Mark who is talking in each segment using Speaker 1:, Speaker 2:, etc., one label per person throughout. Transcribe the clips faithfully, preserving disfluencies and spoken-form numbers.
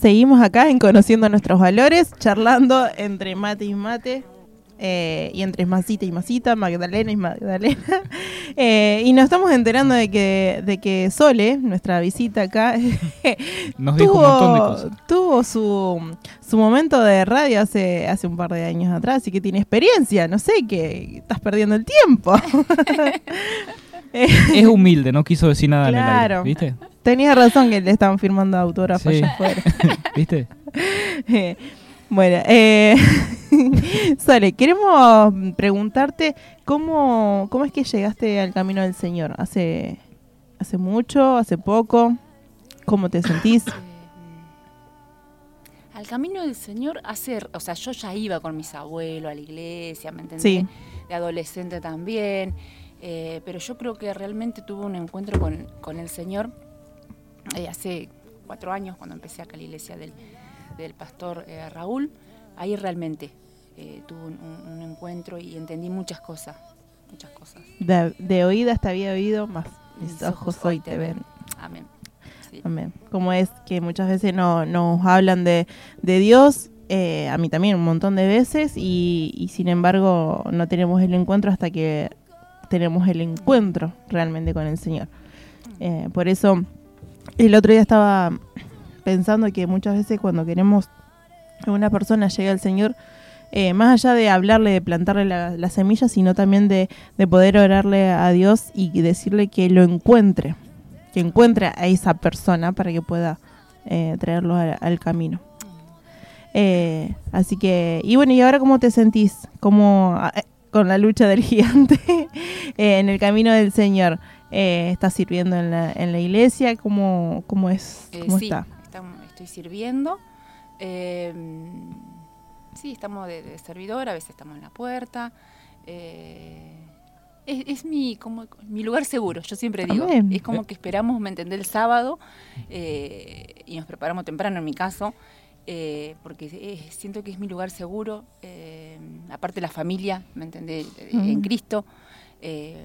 Speaker 1: seguimos acá en Conociendo Nuestros Valores, charlando entre mate y mate, eh, y entre masita y masita, Magdalena y Magdalena. Eh, y nos estamos enterando de que, de que Sole, nuestra visita acá,
Speaker 2: nos dijo
Speaker 1: tuvo,
Speaker 2: un montón de cosas.
Speaker 1: Tuvo su, su momento de radio hace, hace un par de años atrás, así que tiene experiencia. No sé, que estás perdiendo el tiempo.
Speaker 2: Es humilde, no quiso decir nada
Speaker 1: Claro.
Speaker 2: en el aire, ¿viste?
Speaker 1: Tenías razón que le estaban firmando autógrafos
Speaker 2: Sí.
Speaker 1: allá afuera.
Speaker 2: ¿Viste?
Speaker 1: Eh, bueno, eh, Sole, queremos preguntarte cómo, cómo es que llegaste al camino del Señor. ¿Hace, hace mucho? ¿Hace poco? ¿Cómo te sentís?
Speaker 3: Eh, al camino del Señor, hacer, o sea, yo ya iba con mis abuelos a la iglesia, ¿me entendés?
Speaker 1: Sí.
Speaker 3: De adolescente también, eh, pero yo creo que realmente tuve un encuentro con, con el Señor eh, hace cuatro años, cuando empecé acá a la iglesia del, del pastor eh, Raúl. Ahí realmente eh, tuve un, un, un encuentro y entendí muchas cosas, muchas cosas.
Speaker 1: De, de oídas te había oído, más mis ojos hoy te ven.
Speaker 3: Amén. Sí.
Speaker 1: Amén. Como es que muchas veces no, nos hablan de, de Dios, eh, a mí también un montón de veces, y, y sin embargo no tenemos el encuentro hasta que tenemos el encuentro realmente con el Señor. Eh, por eso el otro día estaba pensando que muchas veces cuando queremos que una persona llegue al Señor, eh, más allá de hablarle, de plantarle la, la semilla, sino también de, de poder orarle a Dios y decirle que lo encuentre, que encuentre a esa persona para que pueda eh, traerlo al, al camino. Eh, así que, y bueno, ¿y ahora cómo te sentís? ¿Cómo, eh, con la lucha del gigante eh, en el camino del Señor? Eh, ¿Estás sirviendo en la, en la iglesia? ¿Cómo, cómo es? ¿Cómo
Speaker 3: Eh, sí,
Speaker 1: está?
Speaker 3: estamos, estoy sirviendo. Eh, sí, estamos de, de servidor, a veces estamos en la puerta. Eh, es, es mi como mi lugar seguro, yo siempre digo.
Speaker 1: Amén.
Speaker 3: Es como que esperamos, ¿me entendés? El sábado eh, y nos preparamos temprano, en mi caso, eh, porque es, siento que es mi lugar seguro. Eh, aparte la familia, ¿me entendés? Mm. En Cristo. Eh,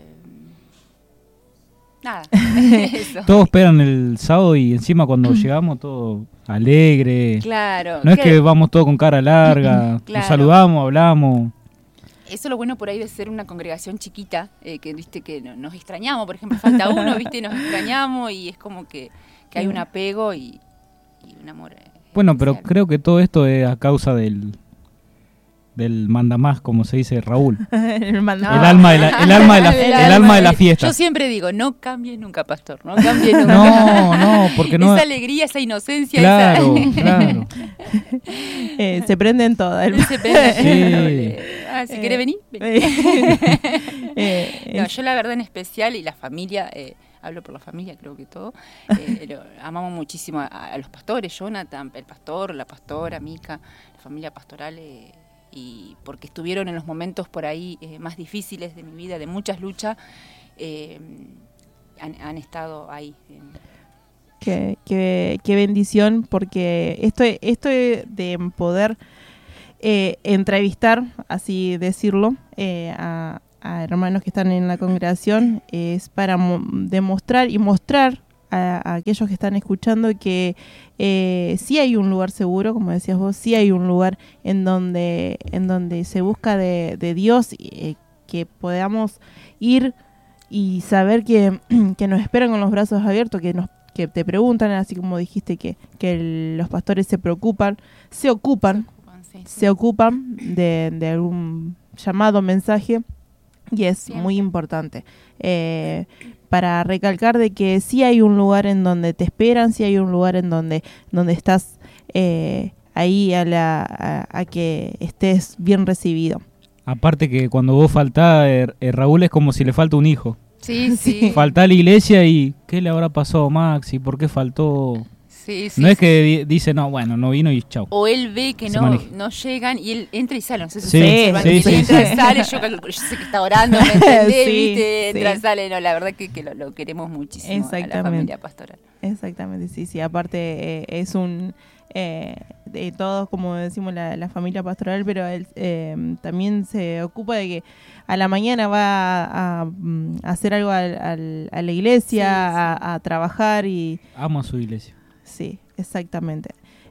Speaker 3: Nada, eso.
Speaker 2: Todos esperan el sábado y encima cuando llegamos todo alegre.
Speaker 3: Claro.
Speaker 2: No es que vamos todos con cara larga,
Speaker 3: Claro.
Speaker 2: nos saludamos, hablamos.
Speaker 3: Eso es lo bueno por ahí de ser una congregación chiquita, eh, que viste que no, nos extrañamos, por ejemplo, falta uno, viste, nos extrañamos y es como que, que hay un apego y, y un amor. Eh,
Speaker 2: bueno, pero
Speaker 3: especial.
Speaker 2: creo que todo esto es a causa del del mandamás, como se dice Raúl.
Speaker 1: el,
Speaker 3: No.
Speaker 2: el alma de la, el alma de la, el, el alma de la fiesta.
Speaker 3: Yo siempre digo, no cambies nunca, pastor, no cambies nunca.
Speaker 2: No, no, porque no.
Speaker 3: Esa alegría, esa inocencia,
Speaker 2: claro,
Speaker 3: esa...
Speaker 2: claro.
Speaker 1: eh, se prenden todas. El...
Speaker 3: Se prende.
Speaker 2: Sí.
Speaker 3: Ah, si eh, querés venir, vení.
Speaker 1: eh,
Speaker 3: no, yo la verdad en especial y la familia, eh, hablo por la familia, creo que todo, eh, lo, amamos muchísimo a, a los pastores, Jonathan, el pastor, la pastora, Mica, la familia pastoral, eh, y porque estuvieron en los momentos por ahí eh, más difíciles de mi vida, de muchas luchas, eh, han, han estado ahí.
Speaker 1: Qué, qué, qué bendición, porque esto, esto de poder eh, entrevistar, así decirlo, eh, a, a hermanos que están en la congregación, es para mo- demostrar y mostrar a, a aquellos que están escuchando que eh, sí hay un lugar seguro, como decías vos, sí hay un lugar en donde, en donde se busca de, de Dios, eh, que podamos ir y saber que, que nos esperan con los brazos abiertos, que nos que te preguntan, así como dijiste que, que el, los pastores se preocupan, se ocupan,
Speaker 3: Sí, sí.
Speaker 1: se ocupan de, de algún llamado, mensaje, y es Siempre. muy importante. Eh, para recalcar de que sí hay un lugar en donde te esperan, sí hay un lugar en donde, donde estás eh, ahí a, la, a, a que estés bien recibido.
Speaker 2: Aparte que cuando vos faltás, eh, eh, Raúl es como si le falta un hijo.
Speaker 3: Sí, sí.
Speaker 2: Falta a la iglesia y ¿qué le habrá pasado a Maxi? ¿Por qué faltó?
Speaker 3: Sí, sí,
Speaker 2: no es
Speaker 3: sí.
Speaker 2: que di- dice, no, bueno, no vino y chau.
Speaker 3: O él ve que
Speaker 2: Se
Speaker 3: no,
Speaker 2: maneja.
Speaker 3: no llegan y él entra y sale. No sé si
Speaker 2: Sí,
Speaker 3: ustedes observan
Speaker 2: sí,
Speaker 3: que
Speaker 2: sí,
Speaker 3: él entra
Speaker 2: sí.
Speaker 3: y sale. Yo, calculo- yo sé que está orando, ¿me entendés?
Speaker 1: Sí,
Speaker 3: ¿Viste? Entra
Speaker 1: sí.
Speaker 3: y sale. No, la verdad que, que lo, lo queremos muchísimo a la
Speaker 1: Exactamente.
Speaker 3: familia pastoral.
Speaker 1: Exactamente, sí, sí. Aparte eh, es un... Eh, de todos, como decimos, la, la familia pastoral, pero él eh, también se ocupa de que a la mañana va a, a, a hacer algo al, al, a la iglesia,
Speaker 3: Sí, sí.
Speaker 1: A, a trabajar y...
Speaker 2: Amo a su iglesia.
Speaker 1: Sí, exactamente.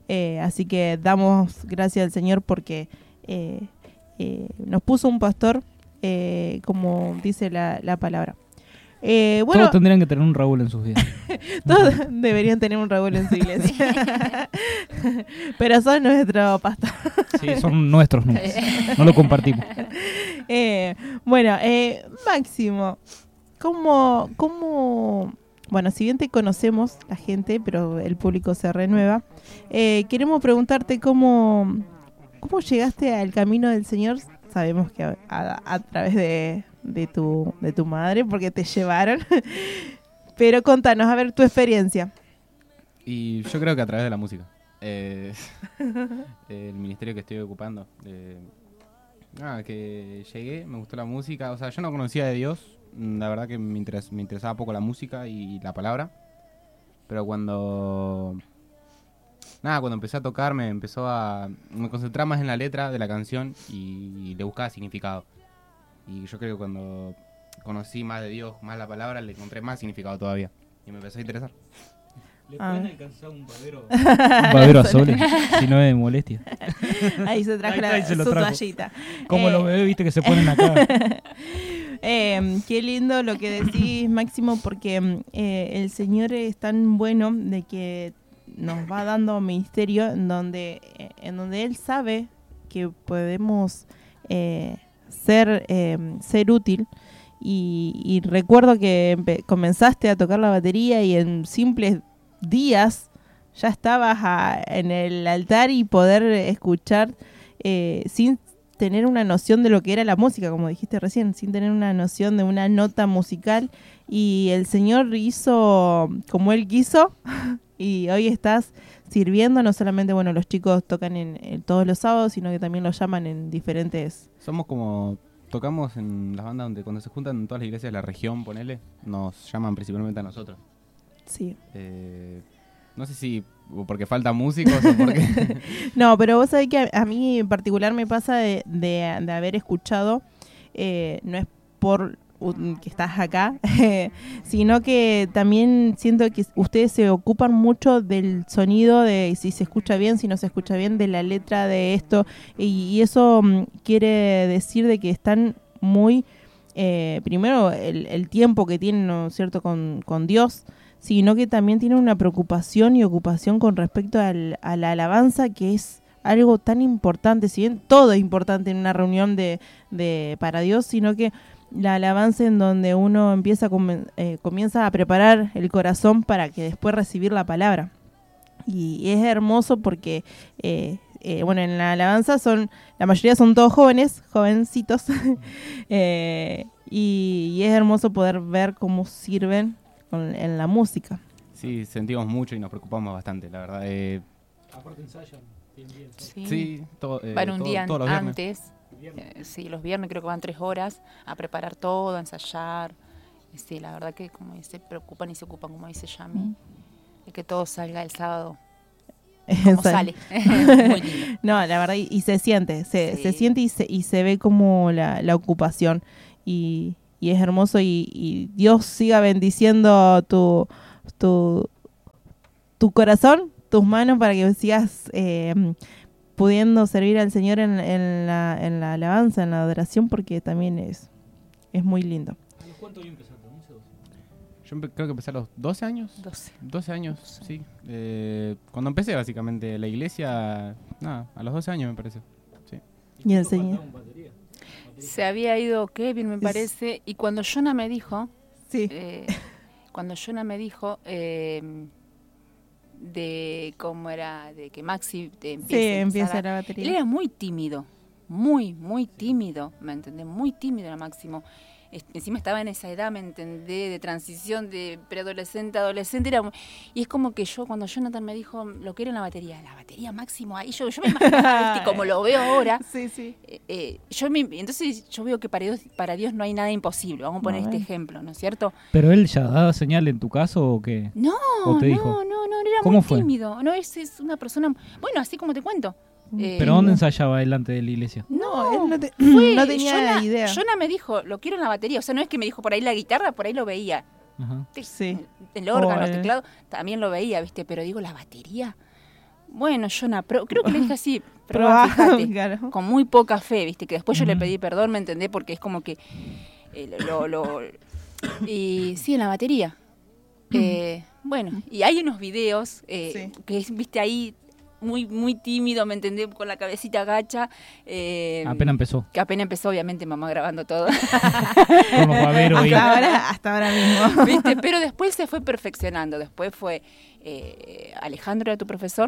Speaker 1: Eh, así que damos gracias al Señor porque eh, eh, nos puso un pastor, eh, como dice la, la palabra. Eh, bueno,
Speaker 2: Todos tendrían que tener un Raúl en sus vidas.
Speaker 1: todos deberían tener un Raúl en su iglesia. Pero son nuestro pastor.
Speaker 2: Sí, son nuestros números. No lo compartimos.
Speaker 1: Eh, bueno, eh, Máximo, ¿cómo, cómo, bueno, si bien te conocemos la gente, pero el público se renueva, eh, queremos preguntarte cómo, cómo llegaste al camino del Señor. Sabemos que a, a, a través de, de, tu, de tu madre, porque te llevaron. Pero contanos, a ver, tu experiencia.
Speaker 4: Y yo creo que a través de la música. Eh, el ministerio que estoy ocupando. Eh, nada, que llegué, me gustó la música. O sea, yo no conocía de Dios. La verdad que me, interes, me interesaba poco la música y la palabra. Pero cuando... Nada, cuando empecé a tocar me empezó a... Me concentraba más en la letra de la canción y, y le buscaba significado. Y yo creo que cuando conocí más de Dios, más la palabra, le encontré más significado todavía. Y me empezó a interesar.
Speaker 2: ¿Le
Speaker 1: Ah.
Speaker 2: pueden alcanzar un babero? Un babero a Sole, si no es molestia.
Speaker 1: Ahí se trajo
Speaker 2: Ahí está,
Speaker 1: la,
Speaker 2: ahí se lo
Speaker 1: su
Speaker 2: trajo.
Speaker 1: toallita.
Speaker 2: Como
Speaker 1: Eh,
Speaker 2: los bebés, viste, que se ponen acá.
Speaker 1: Eh, qué lindo lo que decís, Máximo, porque eh, el Señor es tan bueno de que nos va dando ministerio en donde, eh, en donde Él sabe que podemos eh, ser, eh, ser útil. Y, y recuerdo que empe- comenzaste a tocar la batería y en simples días ya estabas a- en el altar y poder escuchar eh, sin tener una noción de lo que era la música, como dijiste recién, sin tener una noción de una nota musical, y el Señor hizo como Él quiso y hoy estás sirviendo. No solamente, bueno, los chicos tocan en, en todos los sábados, sino que también los llaman en diferentes...
Speaker 4: Somos como... Tocamos en las bandas donde cuando se juntan en todas las iglesias de la región, ponele, nos llaman principalmente a nosotros.
Speaker 1: Sí.
Speaker 4: Eh, no sé si porque faltan músicos o porque...
Speaker 1: No, pero vos sabés que a, a mí en particular me pasa de, de, de haber escuchado, eh, no es por un- que estás acá, sino que también siento que ustedes se ocupan mucho del sonido, de si se escucha bien, si no se escucha bien, de la letra de esto, y, y eso mm, quiere decir de que están muy, eh, primero el, el tiempo que tienen, ¿no es cierto?, con, con Dios, sino que también tienen una preocupación y ocupación con respecto al, a la alabanza, que es algo tan importante. Si bien todo es importante en una reunión de, de para Dios, sino que la alabanza en donde uno empieza a comen- eh, comienza a preparar el corazón para que después recibir la palabra. Y es hermoso porque eh, eh, bueno, en la alabanza son, la mayoría son todos jóvenes, jovencitos, eh, y, y es hermoso poder ver cómo sirven con- en la música.
Speaker 4: Sí, sentimos mucho y nos preocupamos bastante, la verdad. Eh,
Speaker 2: Aparte ensayan, bien, bien.
Speaker 3: Sí.
Speaker 4: sí, todo, eh,
Speaker 3: Van un
Speaker 4: todo-
Speaker 3: día
Speaker 4: todos los viernes.
Speaker 3: antes. Eh, sí, los viernes creo que van tres horas a preparar todo, a ensayar. Y sí, la verdad que como se preocupan y se ocupan, como dice Yami,
Speaker 1: Mm.
Speaker 3: de que todo salga el sábado como
Speaker 1: Esa-
Speaker 3: sale. Muy lindo.
Speaker 1: No, la verdad, y, y se siente, se,
Speaker 3: Sí.
Speaker 1: se siente y se, y se ve como la, la ocupación. Y, y es hermoso, y, y Dios siga bendiciendo tu, tu, tu corazón, tus manos, para que sigas eh, pudiendo servir al Señor en, en, la, en la alabanza, en la adoración, porque también es, es muy lindo.
Speaker 2: ¿A los cuántos años empezaste? ¿once o doce?
Speaker 4: Yo empe- creo que empecé a los doce años.
Speaker 3: doce.
Speaker 4: doce años, sí. Eh, cuando empecé básicamente la iglesia, nada, a los doce años me parece. Sí.
Speaker 1: Y el
Speaker 2: ¿Cuántos
Speaker 1: Señor.
Speaker 2: faltaban batería? Batería.
Speaker 3: Se había ido Kevin, me
Speaker 1: Es-
Speaker 3: parece, y cuando Jonah me dijo,
Speaker 1: Sí.
Speaker 3: eh, cuando Jonah me dijo eh, de cómo era, de que Maxi te
Speaker 1: Sí,
Speaker 3: empiece,
Speaker 1: empieza
Speaker 3: empezara-
Speaker 1: la
Speaker 3: Él
Speaker 1: batería.
Speaker 3: era muy tímido, muy, muy tímido, ¿me entendés? Muy tímido era Máximo. Es- Encima estaba en esa edad, ¿me entendés? De transición de preadolescente a adolescente. Era, muy- y es como que yo, cuando Jonathan me dijo lo que era la batería, la batería Máximo, ahí yo, yo me imaginaba, ¿viste? Como lo veo ahora.
Speaker 1: Sí, sí.
Speaker 3: Eh, eh, yo me- entonces yo veo que para Dios, para Dios no hay nada imposible. Vamos a poner
Speaker 1: No,
Speaker 3: este
Speaker 1: eh.
Speaker 3: ejemplo, ¿no es cierto?
Speaker 2: ¿Pero él ya daba señal en tu caso o qué?
Speaker 3: No,
Speaker 2: ¿O te
Speaker 3: no,
Speaker 2: dijo?
Speaker 3: no, no, era
Speaker 2: ¿Cómo
Speaker 3: muy
Speaker 2: fue?
Speaker 3: tímido. No, es, es una persona, bueno, así como te cuento. Eh,
Speaker 2: ¿Pero dónde ensayaba delante de la iglesia?
Speaker 1: No, él no, te-
Speaker 3: fue-
Speaker 1: no tenía
Speaker 3: Jonah-
Speaker 1: idea.
Speaker 3: Jonah me dijo, lo quiero en la batería. O sea, no es que me dijo por ahí la guitarra, por ahí lo veía.
Speaker 2: Ajá.
Speaker 1: Sí.
Speaker 3: El órgano,
Speaker 1: O
Speaker 3: el
Speaker 1: el-
Speaker 3: teclado, también lo veía, ¿viste? Pero digo, la batería. bueno, Jonah, pro- creo que le dije así,
Speaker 1: Probá,
Speaker 3: probá, fíjate,
Speaker 1: claro.
Speaker 3: con muy poca fe, ¿viste? Que después yo le
Speaker 2: Ujú.
Speaker 3: pedí perdón, ¿me entendés? Porque es como que eh, lo, lo- y sí, en la batería. Eh, bueno, y hay unos videos eh,
Speaker 1: Sí.
Speaker 3: que es, viste, ahí muy muy tímido, ¿me entendés? Con la cabecita agacha. Eh,
Speaker 2: Apenas empezó.
Speaker 3: Que apenas empezó, obviamente, mamá grabando todo.
Speaker 2: Con los baberos ahí.
Speaker 1: Hasta ahora, hasta ahora mismo.
Speaker 3: ¿Viste? Pero después se fue perfeccionando. Después fue eh, Alejandro era tu profesor.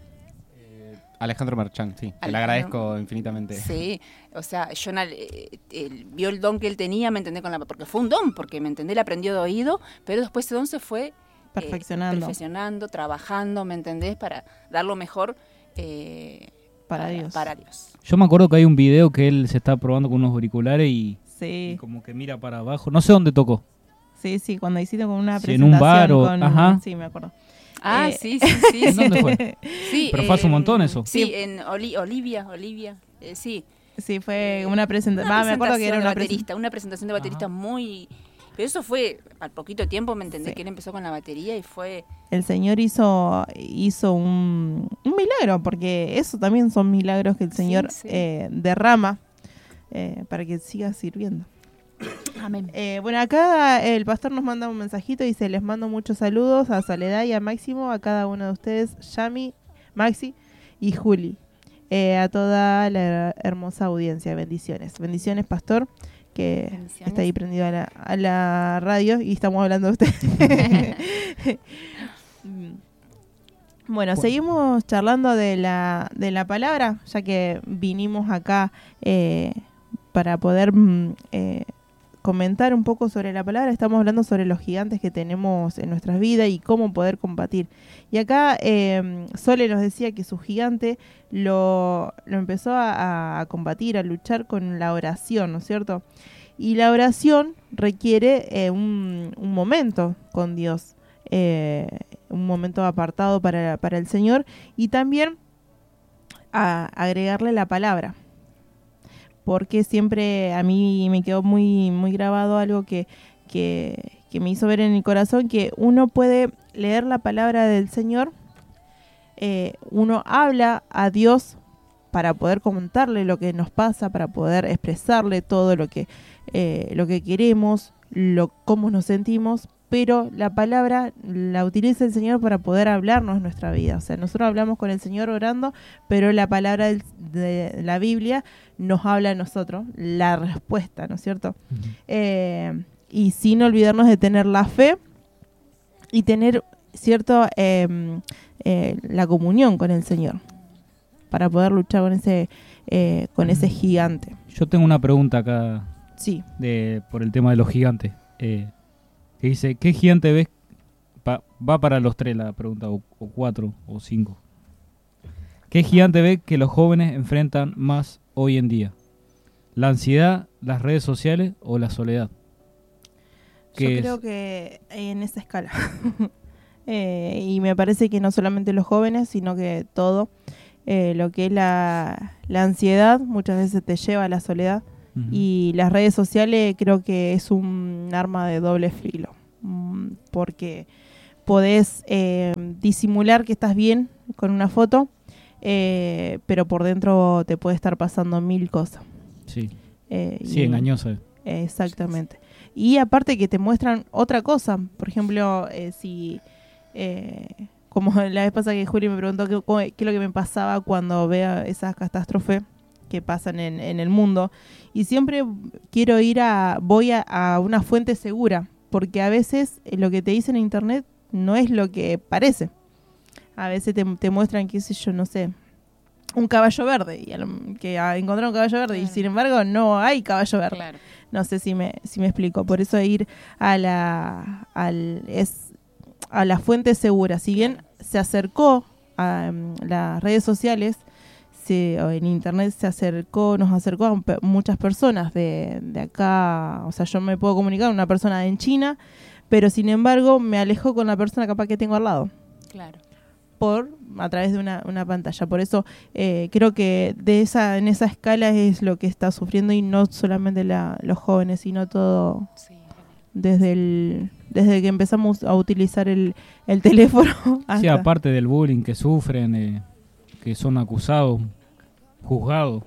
Speaker 4: Alejandro Marchán, sí. Te le
Speaker 3: Alejandro.
Speaker 4: agradezco infinitamente.
Speaker 3: Sí, o sea, Jonah eh, él vio el don que él tenía, ¿me entendés? Con la, porque fue un don, porque, ¿me entendés? Él aprendió de oído, pero después ese don se fue eh,
Speaker 1: Perfeccionando.
Speaker 3: perfeccionando, trabajando, ¿me entendés? Para dar lo mejor eh,
Speaker 1: Para Dios.
Speaker 3: Para Dios.
Speaker 2: Yo me acuerdo que hay un video que él se está probando con unos auriculares y, y
Speaker 1: Sí,
Speaker 2: como que mira para abajo. No sé dónde tocó.
Speaker 1: sí, sí, cuando hiciste con una
Speaker 2: Sí, en un
Speaker 1: presentación
Speaker 2: bar o-
Speaker 1: con...
Speaker 2: ajá.
Speaker 1: Sí, me acuerdo.
Speaker 3: Ah,
Speaker 1: Eh,
Speaker 3: sí, sí, sí.
Speaker 2: ¿En
Speaker 3: sí.
Speaker 2: dónde fue?
Speaker 3: Sí,
Speaker 2: Pero fue hace un
Speaker 3: eh,
Speaker 2: montón eso.
Speaker 3: Sí,
Speaker 1: Sí.
Speaker 3: en Oli- Olivia, Olivia, eh, sí.
Speaker 1: Sí, fue una presentación.
Speaker 3: Una
Speaker 1: me acuerdo que era
Speaker 3: presentación
Speaker 1: una
Speaker 3: de
Speaker 1: presentación.
Speaker 3: baterista, una presentación de baterista muy... Pero eso fue al poquito tiempo, ¿me entendés?
Speaker 1: Sí.
Speaker 3: Que él empezó con la batería y fue...
Speaker 1: El Señor hizo, hizo un, un milagro, porque eso también son milagros que el
Speaker 3: Sí,
Speaker 1: Señor
Speaker 3: sí.
Speaker 1: eh, derrama eh, para que siga sirviendo.
Speaker 3: Amén.
Speaker 1: Eh, bueno, acá el pastor nos manda un mensajito y dice, les mando muchos saludos a Soledad y a Máximo, a cada uno de ustedes, Yami, Maxi y Juli, eh, a toda la hermosa audiencia. Bendiciones. Bendiciones, pastor, que
Speaker 3: Bendiciones.
Speaker 1: está ahí prendido a la, a la radio y estamos hablando de usted. Mm. Bueno, seguimos charlando de la, de la palabra, ya que vinimos acá eh, para poder mm, eh, comentar un poco sobre la palabra. Estamos hablando sobre los gigantes que tenemos en nuestras vidas y cómo poder combatir. Y acá eh, Sole nos decía que su gigante lo, lo empezó a, a combatir, a luchar con la oración, ¿no es cierto? Y la oración requiere eh, un, un momento con Dios, eh, un momento apartado para, para el Señor, y también a agregarle la palabra. Porque siempre a mí me quedó muy, muy grabado algo que, que, que me hizo ver en el corazón, que uno puede leer la palabra del Señor, eh, uno habla a Dios para poder contarle lo que nos pasa, para poder expresarle todo lo que, eh, lo que queremos, lo, cómo nos sentimos, pero la palabra la utiliza el Señor para poder hablarnos nuestra vida. O sea, nosotros hablamos con el Señor orando, pero la palabra del- de la Biblia nos habla a nosotros, la respuesta, ¿no es cierto?
Speaker 2: Ujú.
Speaker 1: Eh, y sin olvidarnos de tener la fe y tener, ¿cierto?, eh, eh, la comunión con el Señor para poder luchar con ese, eh, con ese gigante.
Speaker 2: Yo tengo una pregunta acá
Speaker 1: Sí,
Speaker 2: de, por el tema de los gigantes. Eh, que dice, ¿qué gigante ves? Pa- va para los tres la pregunta, o, o cuatro, o cinco. ¿Qué gigante ves que los jóvenes enfrentan más hoy en día? ¿La ansiedad, las redes sociales o la soledad?
Speaker 1: yo
Speaker 2: ¿Qué es?
Speaker 1: creo que en esa escala. Eh, y me parece que no solamente los jóvenes, sino que todo. Eh, lo que es la, la ansiedad muchas veces te lleva a la soledad.
Speaker 2: Ujú.
Speaker 1: Y las redes sociales creo que es un arma de doble filo, mm, porque podés eh, disimular que estás bien con una foto, eh, pero por dentro te puede estar pasando mil cosas.
Speaker 2: Sí,
Speaker 1: Eh,
Speaker 2: sí,
Speaker 1: y-
Speaker 2: engañosa.
Speaker 1: Exactamente. Y aparte que te muestran otra cosa, por ejemplo, eh, si... eh, como la vez pasada que Juli me preguntó qué, cómo- qué es lo que me pasaba cuando veo esas catástrofes que pasan en, en el mundo, y siempre quiero ir a, voy a, a una fuente segura, porque a veces eh, lo que te dicen en internet no es lo que parece. A veces te, te muestran, qué sé yo, no sé, un caballo verde, y a lo- que a encontrar un caballo verde, y
Speaker 3: Claro.
Speaker 1: sin embargo no hay caballo verde.
Speaker 3: Claro.
Speaker 1: No sé si me, si me explico. Por eso ir a la, al, es, a la fuente segura. Si bien se acercó a um, las redes sociales, se, o en internet se acercó, nos acercó a pe- muchas personas de, de acá. O sea, yo me puedo comunicar con una persona en China, pero sin embargo me alejó con la persona capaz que tengo al lado,
Speaker 3: Claro.
Speaker 1: por a través de una, una pantalla. Por eso eh, creo que de esa en esa escala es lo que está sufriendo, y no solamente la, los jóvenes, sino todo
Speaker 3: Sí.
Speaker 1: desde el desde que empezamos a utilizar el, el teléfono hasta...
Speaker 2: Sí, aparte del bullying que sufren, eh, que son acusados, juzgados.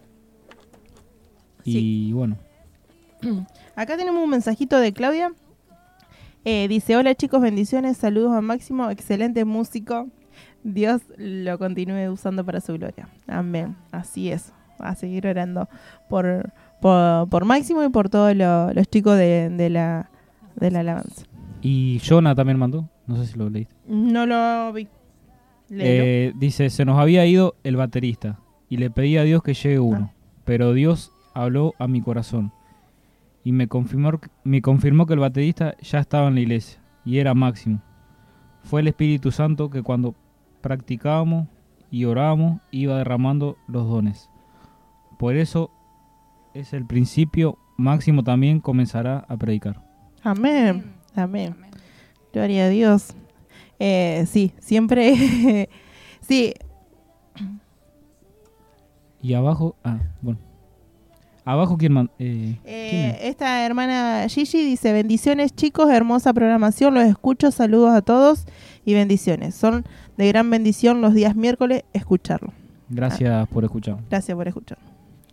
Speaker 2: Y
Speaker 1: Sí.
Speaker 2: bueno,
Speaker 1: Acá tenemos un mensajito de Claudia. Eh, dice, hola chicos, bendiciones, saludos a Máximo, excelente músico. Dios lo continúe usando para su gloria. Amén. Así es. A seguir orando por, por, por Máximo y por todos lo- los chicos de, de la de la alabanza.
Speaker 2: y Jonah también mandó, no sé si lo leíste.
Speaker 1: No lo vi. Léelo.
Speaker 2: Eh, dice, se nos había ido el baterista y le pedí a Dios que llegue uno,
Speaker 1: Ah.
Speaker 2: pero Dios habló a mi corazón y me confirmó, me confirmó que el baterista ya estaba en la iglesia y era Máximo. Fue el Espíritu Santo que cuando practicábamos y orábamos iba derramando los dones. Por eso es el principio, Máximo también comenzará a predicar.
Speaker 1: Amén.
Speaker 3: Mm.
Speaker 1: Amén.
Speaker 3: Amén.
Speaker 1: Gloria a Dios. Eh, sí, siempre... sí,
Speaker 2: Y abajo, ah, bueno. Abajo, ¿quién man, eh,
Speaker 1: Eh,
Speaker 2: ¿quién es?
Speaker 1: esta hermana Gigi dice, bendiciones chicos, hermosa programación, los escucho, saludos a todos y bendiciones. Son de gran bendición los días miércoles escucharlo.
Speaker 2: Gracias por escuchar.
Speaker 1: Gracias por escucharlo.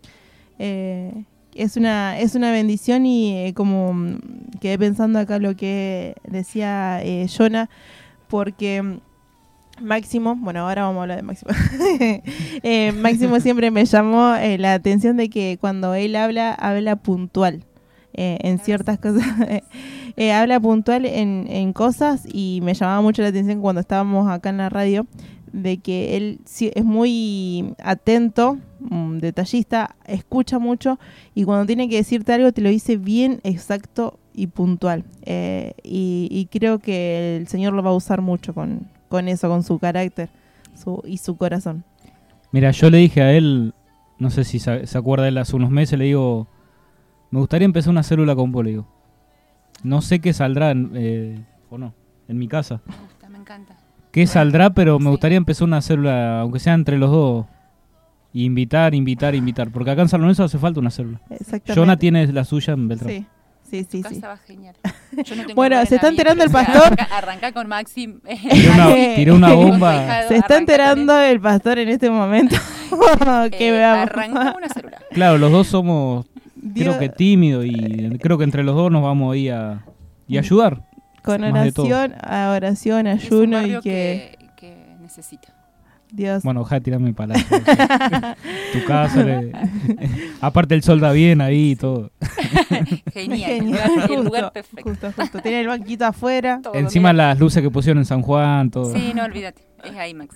Speaker 1: Eh, es una es una bendición y eh, como mm, quedé pensando acá lo que decía eh, Jonah, porque mm, Máximo, bueno, ahora vamos a hablar de Máximo. eh, Máximo siempre me llamó eh, la atención de que cuando él habla, habla puntual eh, en ciertas cosas. eh, habla puntual en, en cosas y me llamaba mucho la atención cuando estábamos acá en la radio de que él sí, es muy atento, mm, detallista, escucha mucho y cuando tiene que decirte algo te lo dice bien, exacto y puntual. Eh, y, y creo que el Señor lo va a usar mucho con, con eso, con su carácter su, y su corazón.
Speaker 2: Mira, yo le dije a él, no sé si se, se acuerda él, hace unos meses le digo, me gustaría empezar una célula con vos, le digo. No sé qué saldrá, eh, o no, en mi casa.
Speaker 3: Me gusta, me encanta.
Speaker 2: ¿Qué saldrá? Pero me
Speaker 3: Sí.
Speaker 2: gustaría empezar una célula, aunque sea entre los dos. Y invitar, invitar, invitar. Porque acá en San Lorenzo hace falta una célula.
Speaker 1: Exactamente.
Speaker 2: Jonah tiene la suya en Beltrán.
Speaker 1: Sí, sí, sí.
Speaker 3: Tu
Speaker 1: sí.
Speaker 3: casa va genial. Yo no tengo
Speaker 1: Bueno,
Speaker 3: lugar en
Speaker 1: se
Speaker 3: la
Speaker 1: está
Speaker 3: vida,
Speaker 1: enterando
Speaker 3: pero
Speaker 1: el
Speaker 3: o sea,
Speaker 1: pastor.
Speaker 3: Arranca, arranca con Maxim.
Speaker 2: Tiré una, tiré una bomba.
Speaker 1: Se está
Speaker 3: Arranca
Speaker 1: enterando el pastor en este momento. que
Speaker 3: Eh,
Speaker 1: veamos.
Speaker 3: arranca una célula.
Speaker 2: Claro, los dos somos,
Speaker 1: Dios-
Speaker 2: creo que tímidos. Y creo que entre los dos nos vamos a ir a y a ayudar.
Speaker 1: con
Speaker 2: más de todo.
Speaker 1: oración, a oración,
Speaker 3: Es un
Speaker 1: ayuno y
Speaker 3: barrio
Speaker 1: que,
Speaker 3: que, que necesita.
Speaker 1: Dios.
Speaker 2: Bueno, ojalá tirarme palabras. Tu casa. le- Aparte el sol da bien ahí y todo.
Speaker 3: Genial.
Speaker 1: Genial,
Speaker 3: El
Speaker 1: justo,
Speaker 3: lugar perfecto.
Speaker 1: justo, justo. Tiene el banquito afuera.
Speaker 3: Todo,
Speaker 2: Encima
Speaker 3: mira.
Speaker 2: las luces que pusieron en San Juan, todo.
Speaker 3: Sí, no, olvídate. Es ahí, Max.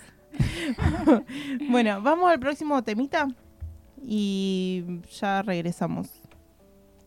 Speaker 1: Bueno, vamos al próximo temita y ya regresamos.